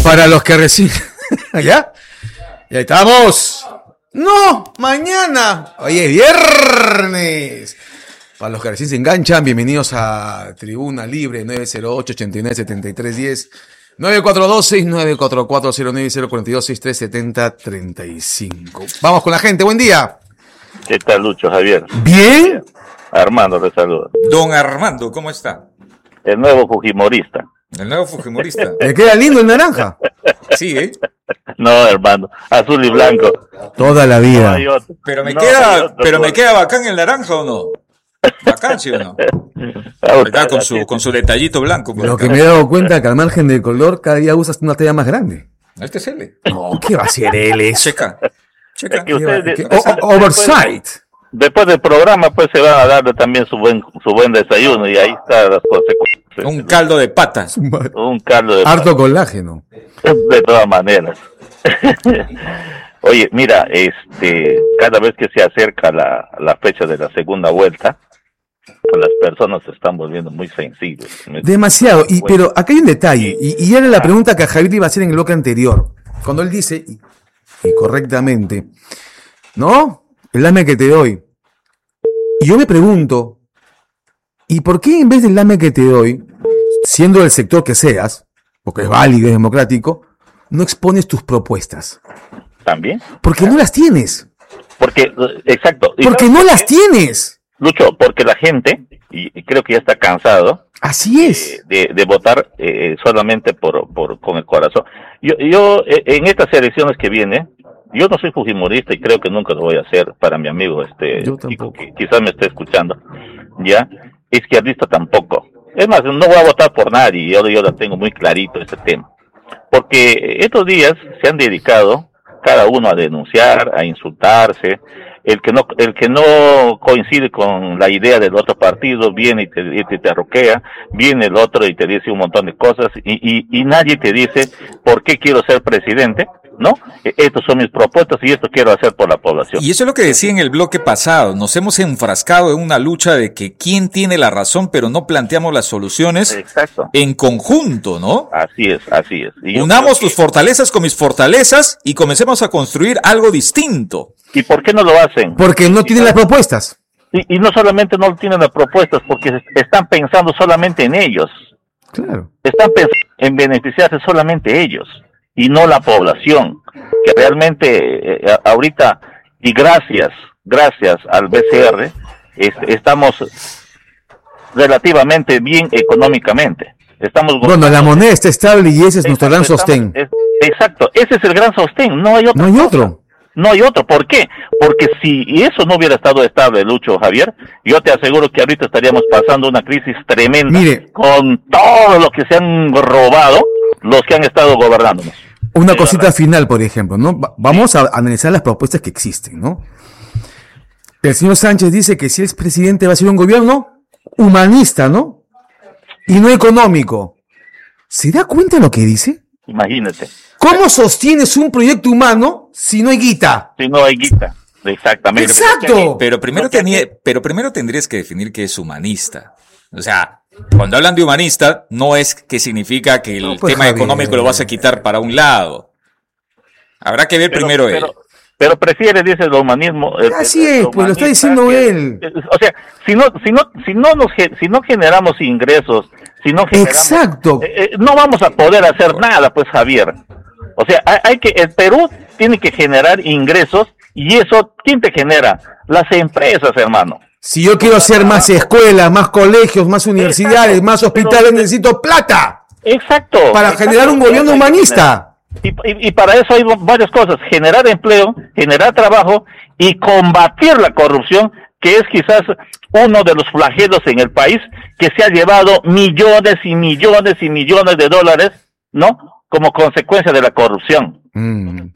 Para los que recién... ¿Ya? Ya estamos. No, mañana. Hoy es viernes. Para los que recién se enganchan, bienvenidos a Tribuna Libre 908-89-7310, 942-6944-09-042-6370-35. Vamos con la gente, buen día. ¿Qué tal, Lucho, Javier? ¿Bien? Armando te saluda. Don Armando, ¿cómo está? El nuevo fujimorista. El nuevo fujimorista. ¿Le queda lindo el naranja? Sí, ¿eh? No, hermano, azul y blanco. Toda la No vida. hay otro. Pero me No queda, hay otro pero me color. queda bacán el naranja, ¿o no? Bacán, ¿sí o no? ¿Verdad? Con su detallito blanco. por Lo acá. que me he dado cuenta es que al margen del color, cada día usas una talla más grande. Este es él. No, ¿qué va a ser él eso? Checa. Es que ustedes, Oversight. después del programa, pues se van a darle también su buen desayuno y ahí están las consecuencias. Un caldo de patas. Un caldo de Harto colágeno. de todas maneras. Oye, mira, cada vez que se acerca la fecha de la segunda vuelta, las personas se están volviendo muy sensibles. Demasiado. Pero acá hay un detalle, y era la pregunta que a Javier le iba a hacer en el bloque anterior. Cuando él dice, y correctamente, ¿no? El lame que te doy. Y yo me pregunto, ¿y por qué en vez del lame que te doy, siendo del sector que seas, porque es válido, es democrático, no expones tus propuestas? ¿También? Porque no las tienes. Porque, exacto. ¿Y Porque sabes no por las qué? tienes. Lucho, porque la gente, y creo que ya está cansado, Así es. de votar solamente con el corazón. Yo en estas elecciones que viene, yo no soy fujimorista y creo que nunca lo voy a hacer para mi amigo Yo Chico, tampoco. que quizás me esté escuchando, ya, izquierdista tampoco. Es más, no voy a votar por nadie, yo la tengo muy clarito ese tema. Porque estos días se han dedicado cada uno a denunciar, a insultarse. El que no coincide con la idea del otro partido viene y te roquea, viene el otro y te dice un montón de cosas y nadie te dice por qué quiero ser presidente, ¿no? Estas son mis propuestas y esto quiero hacer por la población. Y eso es lo que decía en el bloque pasado. Nos hemos enfrascado en una lucha de que quién tiene la razón, pero no planteamos las soluciones Exacto. en conjunto, ¿no? Así es. Y yo Unamos creo tus fortalezas con mis fortalezas y comencemos a construir algo distinto. ¿Y por qué no lo hacen? Porque no tienen las propuestas. Y no solamente no tienen las propuestas, porque están pensando solamente en ellos. Claro. Están pensando en beneficiarse solamente ellos y no la población, que realmente ahorita, y gracias al BCR, estamos relativamente bien económicamente. Bueno, la moneda está estable y ese es nuestro gran sostén. Exacto, ese es el gran sostén, no hay otro. No hay otro. No hay otro. ¿Por qué? Porque si eso no hubiera estado estable, Lucho, Javier, yo te aseguro que ahorita estaríamos pasando una crisis tremenda. Mire, con todo lo que se han robado los que han estado gobernándonos. una Sí, cosita verdad. final, por ejemplo, ¿no? Vamos a analizar las propuestas que existen, ¿no? El señor Sánchez dice que si es presidente va a ser un gobierno humanista, ¿no? Y no económico. ¿Se da cuenta de lo que dice? Imagínate. ¿Cómo sostienes un proyecto humano si no hay guita? Si no hay guita. Exactamente. Exacto. Pero primero tendrías que definir qué es humanista. O sea, cuando hablan de humanista, no es que significa que el No, pues, tema Javier. económico lo vas a quitar para un lado. Habrá que ver primero él. Pero prefiere, dice, el humanismo. Así es, pues lo está diciendo él. O sea, si no generamos ingresos, si no generamos, Exacto. no vamos a poder hacer nada, pues, Javier. O sea, el Perú tiene que generar ingresos y eso, ¿quién te genera? Las empresas, hermano. Si yo quiero hacer más escuelas, más colegios, más universidades, Exacto. más hospitales, necesito plata Exacto. para generar un gobierno humanista. Y para eso hay varias cosas: generar empleo, generar trabajo y combatir la corrupción, que es quizás uno de los flagelos en el país, que se ha llevado millones y millones y millones de dólares, ¿no? Como consecuencia de la corrupción.